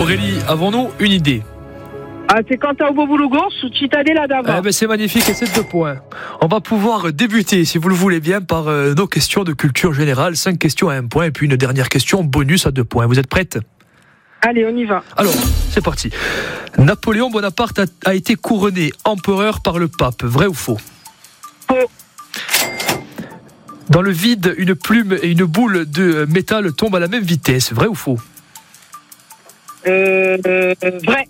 Aurélie, avons-nous une idée? C'est Quentin Boboulogos ou Cittadella d'Ava. C'est magnifique et c'est 2 points. On va pouvoir débuter, si vous le voulez bien, par nos questions de culture générale. 5 questions à 1 point et puis une dernière question bonus à 2 points. Vous êtes prête? Allez, on y va. Alors, c'est parti. Napoléon Bonaparte a été couronné empereur par le pape. Vrai ou faux? Faux. Dans le vide, une plume et une boule de métal tombent à la même vitesse. Vrai ou faux? Vrai.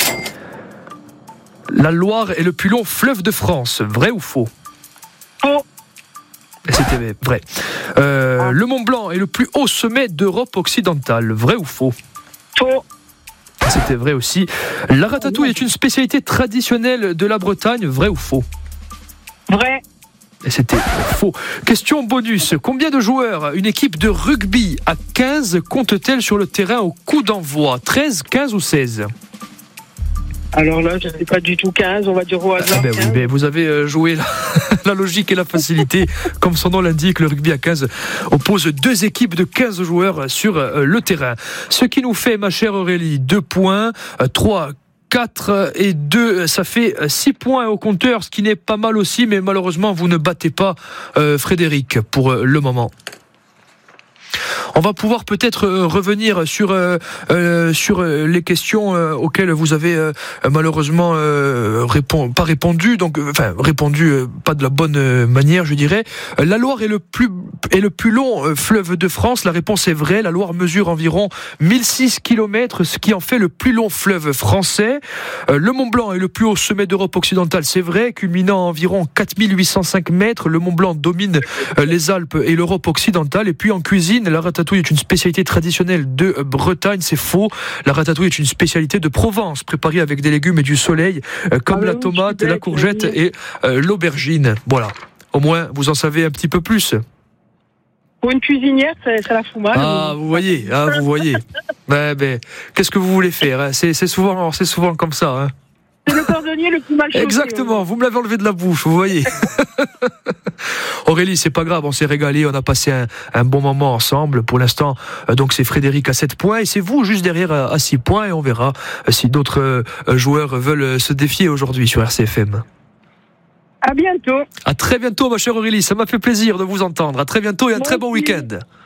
La Loire est le plus long fleuve de France. Vrai ou faux? Faux. C'était vrai. Le Mont Blanc est le plus haut sommet d'Europe occidentale. Vrai ou faux? Faux. C'était vrai aussi. La ratatouille est une spécialité traditionnelle de la Bretagne. Vrai ou faux? Vrai. Et c'était faux. Question bonus. Combien de joueurs une équipe de rugby à 15 compte-t-elle sur le terrain au coup d'envoi? 13, 15 ou 16? Alors là, je ne sais pas du tout 15, on va dire au hasard. Oui, vous avez joué la logique et la facilité. Comme son nom l'indique, le rugby à 15 oppose 2 équipes de 15 joueurs sur le terrain. Ce qui nous fait, ma chère Aurélie, 2 points, 3, 4 et 2, ça fait 6 points au compteur, ce qui n'est pas mal aussi, mais malheureusement, vous ne battez pas Frédéric pour le moment. On va pouvoir peut-être revenir sur les questions auxquelles vous avez malheureusement pas répondu, pas de la bonne manière, je dirais. La Loire est le plus long fleuve de France. La réponse est vraie. La Loire mesure environ 1006 km, ce qui en fait le plus long fleuve français. Le Mont Blanc est le plus haut sommet d'Europe occidentale, c'est vrai, culminant à environ 4805 mètres. Le Mont Blanc domine les Alpes et l'Europe occidentale. Et puis en cuisine, la ratatouille est une spécialité traditionnelle de Bretagne, c'est faux. La ratatouille est une spécialité de Provence, préparée avec des légumes et du soleil, comme la tomate, la courgette et l'aubergine. Voilà. Au moins, vous en savez un petit peu plus. Pour une cuisinière, ça la fout mal. Vous voyez. Qu'est-ce que vous voulez faire, hein? C'est souvent comme ça, hein. C'est le cordonnier le plus mal chaussé. Exactement, vous me l'avez enlevé de la bouche, vous voyez. Aurélie, c'est pas grave, on s'est régalé, on a passé un bon moment ensemble. Pour l'instant, donc c'est Frédéric à 7 points et c'est vous juste derrière à 6 points et on verra si d'autres joueurs veulent se défier aujourd'hui sur RCFM. À bientôt. À très bientôt, ma chère Aurélie, ça m'a fait plaisir de vous entendre. À très bientôt et un très bon week-end.